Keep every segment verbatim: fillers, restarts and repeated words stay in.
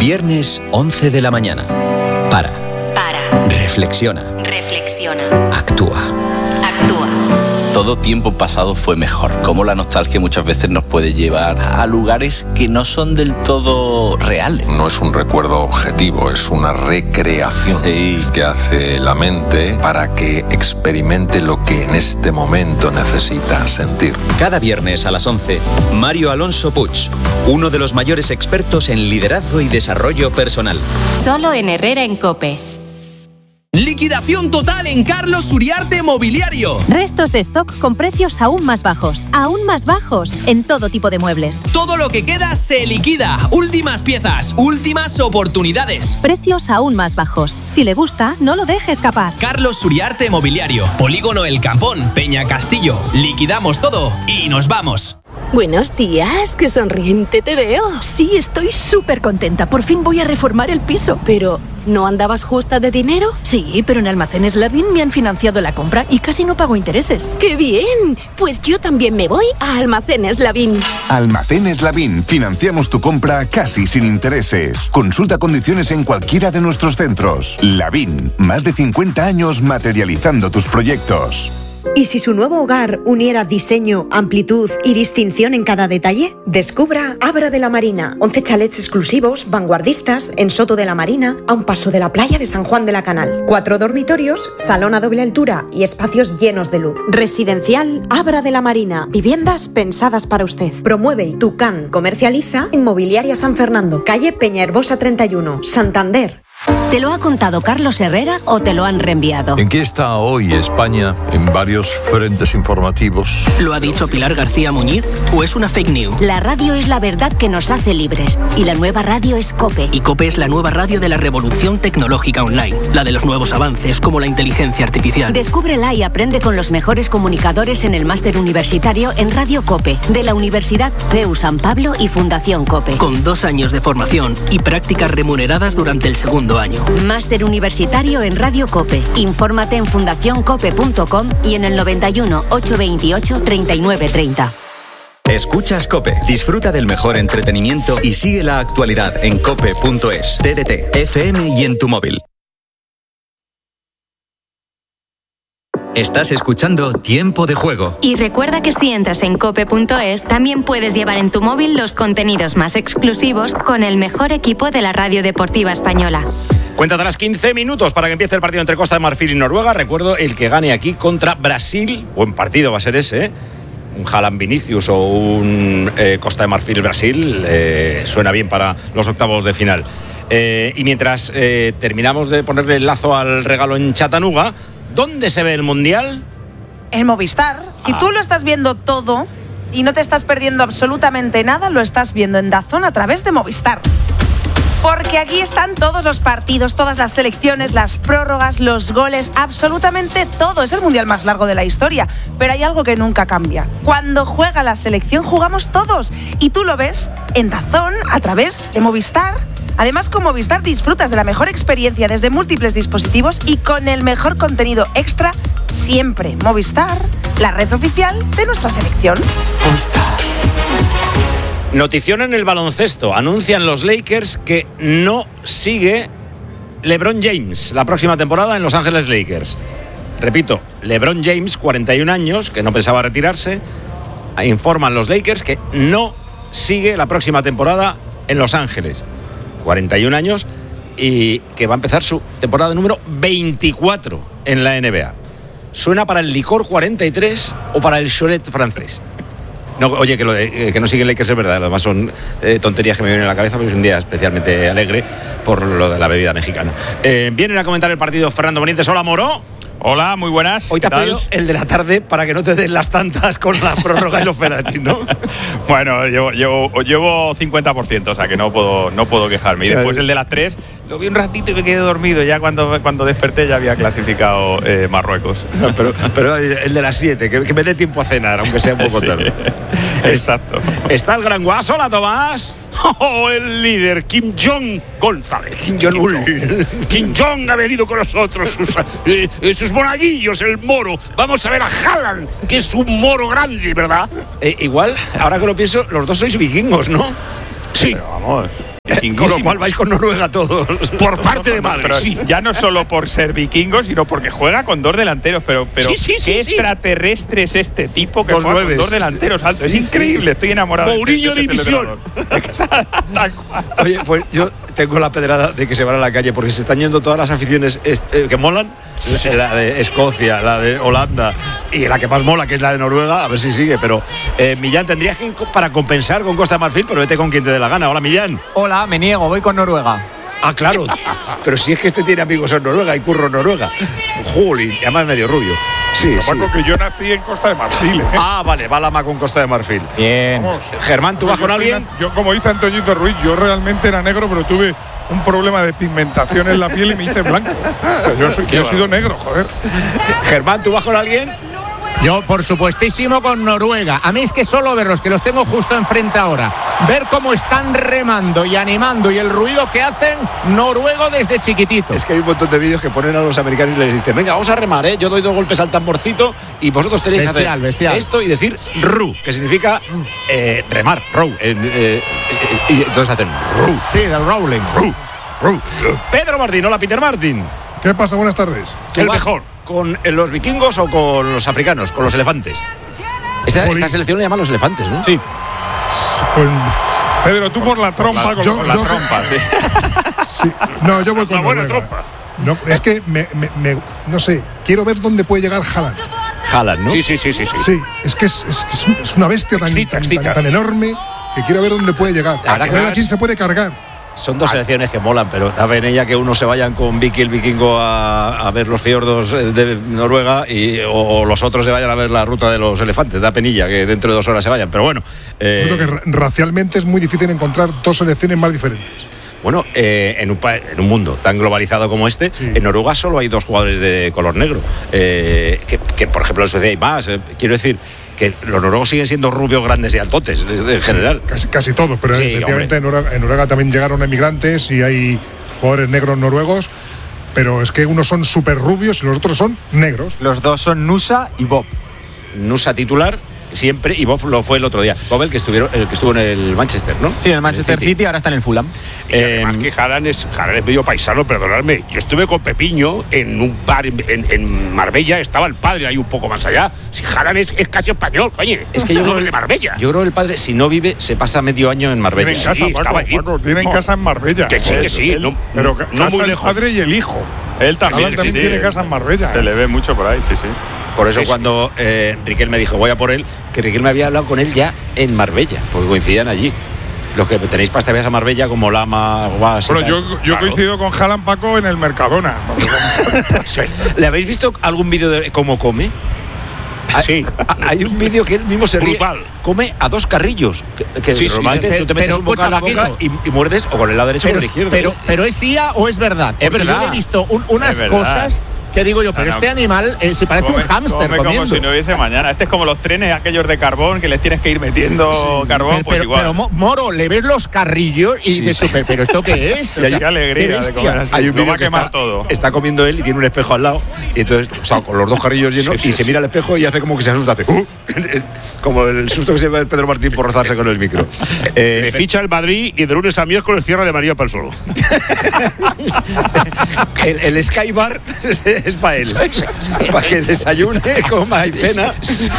Viernes once de la mañana. Para. Para. Reflexiona. Reflexiona. Actúa. Actúa. Todo tiempo pasado fue mejor. Cómo la nostalgia muchas veces nos puede llevar a lugares que no son del todo reales. No es un recuerdo objetivo, es una recreación Sí. que hace la mente para que experimente lo que en este momento necesita sentir. Cada viernes a las once, Mario Alonso Puig, uno de los mayores expertos en liderazgo y desarrollo personal. Solo en Herrera en COPE. Liquidación total en Carlos Uriarte Mobiliario. Restos de stock con precios aún más bajos. Aún más bajos en todo tipo de muebles. Todo lo que queda se liquida. Últimas piezas, últimas oportunidades. Precios aún más bajos. Si le gusta, no lo deje escapar. Carlos Uriarte Mobiliario. Polígono El Campón, Peña Castillo. Liquidamos todo y nos vamos. Buenos días, qué sonriente te veo. Sí, estoy súper contenta. Por fin voy a reformar el piso. Pero, ¿no andabas justa de dinero? Sí, pero en Almacenes Lavín me han financiado la compra y casi no pago intereses. ¡Qué bien! Pues yo también me voy a Almacenes Lavín. Almacenes Lavín. Financiamos tu compra casi sin intereses. Consulta condiciones en cualquiera de nuestros centros. Lavín. Más de cincuenta años materializando tus proyectos. ¿Y si su nuevo hogar uniera diseño, amplitud y distinción en cada detalle? Descubra Abra de la Marina. once chalets exclusivos, vanguardistas, en Soto de la Marina, a un paso de la playa de San Juan de la Canal. Cuatro dormitorios, salón a doble altura y espacios llenos de luz. Residencial Abra de la Marina. Viviendas pensadas para usted. Promueve Tucán. Comercializa Inmobiliaria San Fernando. Calle Peñaherbosa treinta y uno, Santander. ¿Te lo ha contado Carlos Herrera o te lo han reenviado? ¿En qué está hoy España en varios frentes informativos? ¿Lo ha dicho Pilar García Muñiz o es una fake news? La radio es la verdad que nos hace libres y la nueva radio es COPE. Y COPE es la nueva radio de la revolución tecnológica online, la de los nuevos avances como la inteligencia artificial. Descúbrela y aprende con los mejores comunicadores en el máster universitario en Radio COPE, de la Universidad C E U San Pablo y Fundación COPE. Con dos años de formación y prácticas remuneradas durante el segundo año. Máster universitario en Radio COPE. Infórmate en fundación cope punto com y en el noventa y uno, ochocientos veintiocho, treinta y nueve treinta. Escuchas COPE. Disfruta del mejor entretenimiento y sigue la actualidad en cope punto es, T D T, F M y en tu móvil. Estás escuchando Tiempo de Juego. Y recuerda que si entras en cope punto es, también puedes llevar en tu móvil los contenidos más exclusivos con el mejor equipo de la radio deportiva española. Cuenta tras quince minutos para que empiece el partido entre Costa de Marfil y Noruega. Recuerdo el que gane aquí contra Brasil. Buen partido va a ser ese, ¿eh? Un Haaland Vinicius o un eh, Costa de Marfil Brasil eh, suena bien para los octavos de final. Eh, y mientras eh, terminamos de ponerle el lazo al regalo en Chattanooga, ¿dónde se ve el Mundial? En Movistar. Si ah. tú lo estás viendo todo y no te estás perdiendo absolutamente nada, lo estás viendo en DAZN a través de Movistar. Porque aquí están todos los partidos, todas las selecciones, las prórrogas, los goles, absolutamente todo. Es el Mundial más largo de la historia, pero hay algo que nunca cambia. Cuando juega la selección, jugamos todos. Y tú lo ves en DAZN a través de Movistar. Además, con Movistar disfrutas de la mejor experiencia desde múltiples dispositivos y con el mejor contenido extra siempre. Movistar, la red oficial de nuestra selección. Movistar. Notición en el baloncesto. Anuncian los Lakers que no sigue LeBron James la próxima temporada en Los Ángeles Lakers. Repito, LeBron James, cuarenta y un años, que no pensaba retirarse, informan los Lakers que no sigue la próxima temporada en Los Ángeles. cuarenta y un años y que va a empezar su temporada número veinticuatro en la N B A. ¿Suena para el licor cuarenta y tres o para el Cholet francés? No, oye, que lo de eh, que no sigue Lakers es verdad, además son eh, tonterías que me vienen a la cabeza porque es un día especialmente alegre por lo de la bebida mexicana. Eh, vienen a comentar el partido Fernando Benítez. Hola, Moro. Hola, muy buenas. Hoy te has pedido el de la tarde para que no te den las tantas con la prórroga y los penaltis, ¿no? Bueno, llevo, llevo, llevo cincuenta por ciento, o sea que no puedo, no puedo quejarme. Y sí, después el de las tres, lo vi un ratito y me quedé dormido. Ya cuando, cuando desperté ya había clasificado eh, Marruecos. No, pero, pero el de las siete, que, que me dé tiempo a cenar, aunque sea un poco sí, tarde. Exacto. Está el gran guaso, hola Tomás. Oh, el líder, Kim Jong González. Kim Jong-un. Kim Jong ha venido con nosotros, sus, eh, sus monaguillos, el moro. Vamos a ver a Haaland, que es un moro grande, ¿verdad? Eh, igual, ahora que lo pienso, los dos sois vikingos, ¿no? Sí. Pero vamos, vikinguísimo. Con lo cual vais con Noruega todos. Por parte de madre, pero sí. Ya no solo por ser vikingo, sino porque juega con dos delanteros. Pero, pero Sí, sí, sí, qué sí. extraterrestre es este tipo que Dos juega nueves. con dos delanteros altos. Sí, es increíble, estoy enamorado. Mourinho de este, de este división. seleccionador. Tal cual. Oye, pues yo tengo la pedrada de que se van a la calle porque se están yendo todas las aficiones est- eh, que molan. La, la de Escocia, la de Holanda y la que más mola, que es la de Noruega, a ver si sigue. Pero eh, Millán, tendrías que ir co- para compensar con Costa de Marfil, pero vete con quien te dé la gana. Hola, Millán. Hola, me niego, voy con Noruega. Ah, claro. Pero si es que este tiene amigos en Noruega y curro en Noruega. Juli, además es medio rubio. Sí, sí. Paco, que yo nací en Costa de Marfil, ¿eh? Ah, vale, va la ma con Costa de Marfil. Bien. Vamos. Germán, ¿tú vas Yo con soy alguien? na- Yo, como dice Antoñito Ruiz, yo realmente era negro, pero tuve un problema de pigmentación en la piel y me hice blanco. O sea, yo soy, yo he sido negro, joder. Germán, ¿tú vas con alguien? Yo, por supuestísimo, con Noruega. A mí es que solo verlos, que los tengo justo enfrente ahora, ver cómo están remando y animando y el ruido que hacen, noruego desde chiquitito. Es que hay un montón de vídeos que ponen a los americanos y les dicen, venga, vamos a remar, ¿eh? Yo doy dos golpes al tamborcito y vosotros tenéis Bestial, que hacer bestial. esto y decir ru, que significa eh, remar, row. en, eh, y entonces hacen ru. Sí, del rolling. Ru, ru. Pedro Martín, hola, Peter Martín. ¿Qué pasa? Buenas tardes. ¿Tú vas con eh, los vikingos o con los africanos, con los elefantes? Esta, esta selección le llaman los elefantes, ¿no? Sí. Pues, Pedro, tú por la trompa, la- con, yo- con la yo- trompa, sí. Sí, no, yo voy con Una buena Noruega. trompa. No, es que me, me- me- no sé, quiero ver dónde puede llegar Haaland. Haaland, ¿no? Sí, sí, sí, sí. sí. Sí, es que es, es- es un- es una bestia tan, Excita, tan- excita. tan- tan enorme que quiero ver dónde puede llegar. La verdad A que ver a más- quién se puede cargar. Son dos selecciones que molan, pero da en ella que unos se vayan con Vicky el vikingo a, a ver los fiordos de Noruega y, o, o los otros se vayan a ver la ruta de los elefantes. Da penilla que dentro de dos horas se vayan, pero bueno. eh, Yo creo que ra- racialmente es muy difícil encontrar dos selecciones más diferentes. Bueno, eh, en, un, pa- en un mundo tan globalizado como este, en Noruega solo hay dos jugadores de color negro. Eh, que, que, por ejemplo, en Suecia hay más. Eh, quiero decir que los noruegos siguen siendo rubios, grandes y altotes, en general. Casi, casi todos, pero Sí, efectivamente en Noruega, en Noruega también llegaron emigrantes y hay jugadores negros noruegos, pero es que unos son súper rubios y los otros son negros. Los dos son Nusa y Bob. Nusa titular siempre y Bob lo fue el otro día. Bob el que estuvieron, el que estuvo en el Manchester, ¿no? Sí, en el Manchester City, ahora está en el Fulham. Y además que Haaland es, Haaland es medio paisano, perdonadme. Yo estuve con Pepiño en un bar en, en- en Marbella, estaba el padre ahí un poco más allá. Si Haaland es, es casi español, coño. Es que yo creo, el de Marbella. yo creo que el padre, si no vive, se pasa medio año en Marbella. Tienen casa, Sí, Paco, estaba allí. Paco, tienen No. casa en Marbella. Que sí, que sí. Él- No, pero no casa muy el lejos. padre y el hijo. Él también, Haaland también sí, tiene sí. casa en Marbella. Se le ve mucho por ahí, sí, sí. Por eso Sí, sí. cuando eh, Riquelme dijo voy a por él, que Riquelme había hablado con él ya en Marbella, porque coincidían allí. Los que tenéis pasta viajes a Marbella como Lama, Guas. y Bueno, tal. yo, yo coincido con Haaland, Paco, en el Mercadona. ¿Le habéis visto algún vídeo de cómo come? Sí. Hay un vídeo que él mismo se ríe. Brutal. Come a dos carrillos. Que, que Sí, sí, normalmente pero- tú te metes pero un bocado en la escucha, boca y, y muerdes o con el lado derecho o Pero, con el izquierdo. pero, pero ¿es I A o es verdad? Es Porque verdad. Yo he visto un- unas Es verdad. cosas que digo yo, pero No, no. este animal eh, se parece a Come- un hámster come comiendo. como si no hubiese mañana. Este es como los trenes aquellos de carbón que les tienes que ir metiendo carbón, pero, pues pero- igual. pero, Mo- Moro, le ves los carrillos y dices tú, pero, pero ¿esto qué es? O Y hay- sea, Qué alegría qué de bestia. comer así. Hay un Lo va vídeo a que quemar está, todo. está comiendo él y tiene un espejo al lado. Y entonces, o sea, con los dos carrillos llenos, Sí, sí, y se sí. mira al espejo y hace como que se asusta. Hace, "Uh", como el susto que se lleva Pedro Martín por rozarse con el micro. Eh, Le ficha el Madrid y de lunes a miércoles cierra de María para el solo. el, el Sky Bar es para él. Para que desayune, coma y cena.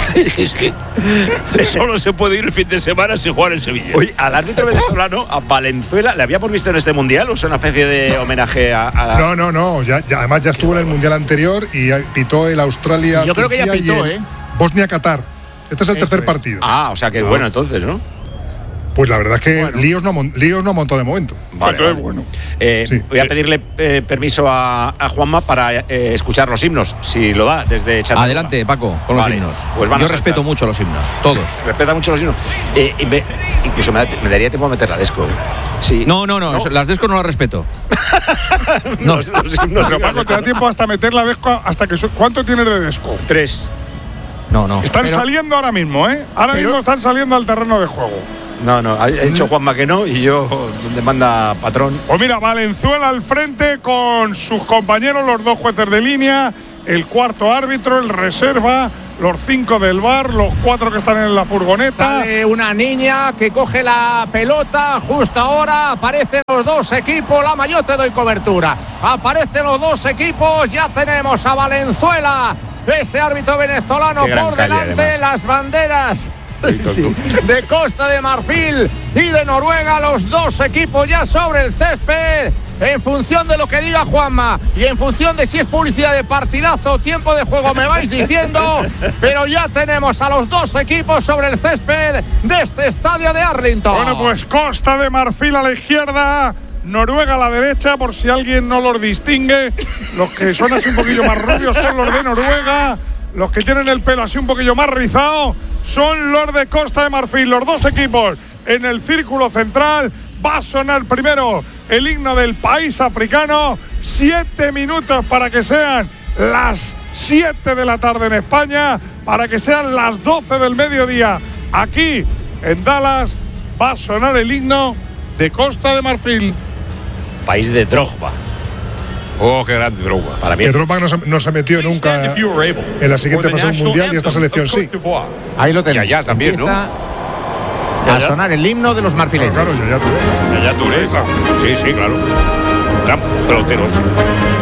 Solo se puede ir el fin de semana sin jugar en Sevilla. Oye, al árbitro venezolano, a Valenzuela, ¿le habíamos visto en este mundial o es una especie de homenaje a, a la.? No, no, no. Ya, ya- además ya estuvo en el Mundial anterior y pitó el Australia. Yo creo que ya Turquía y pitó, el ¿eh? Bosnia-Qatar. Este es el Eso tercer es. partido. Ah, o sea que bueno, entonces, ¿no? Pues la verdad es que líos, no, ha mon- líos no ha montado de momento. Vale, Entonces, vale. bueno. Eh, Sí. voy a pedirle eh, permiso a, a Juanma para eh, escuchar los himnos, si lo da, desde Chattanooga. Adelante, Paco, con Vale, los himnos. pues van a Yo saltar. respeto mucho los himnos, todos. Respeta mucho los himnos. Eh, y me- incluso me, da- me daría tiempo a meter la desco. ¿eh? Sí. No, no, no, eso- las descos no las respeto. no. Los, los himnos Pero Paco, te da tiempo hasta meter la desco hasta que. su- ¿Cuánto tienes de desco? Tres. No, no. Están Pero- saliendo ahora mismo, ¿eh? Ahora Pero- mismo están saliendo al terreno de juego. No, no, ha dicho Juanma que no y yo, donde manda patrón. Pues mira, Valenzuela al frente con sus compañeros, los dos jueces de línea, el cuarto árbitro, el reserva, los cinco del bar, los cuatro que están en la furgoneta. Sale una niña que coge la pelota. Justo ahora aparecen los dos equipos. Lama, yo te doy cobertura. Aparecen los dos equipos. Ya tenemos a Valenzuela, ese árbitro venezolano, por delante. Calle, las banderas sí, de Costa de Marfil y de Noruega. Los dos equipos ya sobre el césped. En función de lo que diga Juanma y en función de si es publicidad de partidazo o tiempo de juego, me vais diciendo, pero ya tenemos a los dos equipos sobre el césped de este estadio de Arlington. Bueno, pues Costa de Marfil a la izquierda, Noruega a la derecha, por si alguien no los distingue. Los que son así un poquillo más rubios son los de Noruega, los que tienen el pelo así un poquillo más rizado son los de Costa de Marfil. Los dos equipos en el círculo central. Va a sonar primero el himno del país africano. Siete minutos para que sean las siete de la tarde en España, para que sean las doce del mediodía aquí en Dallas. Va a sonar el himno de Costa de Marfil. País de Drogba. Oh, qué grande Drogba. Para mí. Que Drogba no se, no se metió nunca en la siguiente fase del mundial y esta selección sí. Ahí lo tenemos. Y allá también, Empieza ¿no? A sonar el himno de los marfileños. Claro, claro, ya, ya, ya, ya, sí, sí, claro. Gran pelotero.